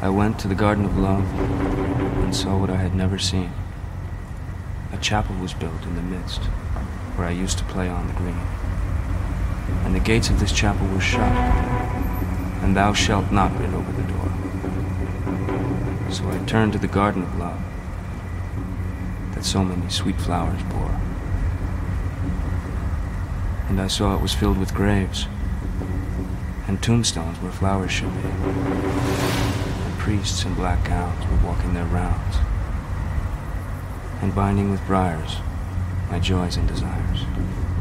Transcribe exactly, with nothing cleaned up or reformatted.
I went to the Garden of Love and saw what I had never seen. A chapel was built in the midst, where I used to play on the green. And the gates of this chapel were shut, and thou shalt not rid over the door. So I turned to the Garden of Love, that so many sweet flowers bore. And I saw it was filled with graves, and tombstones where flowers should be. And priests in black gowns were walking their rounds, and binding with briars my joys and desires.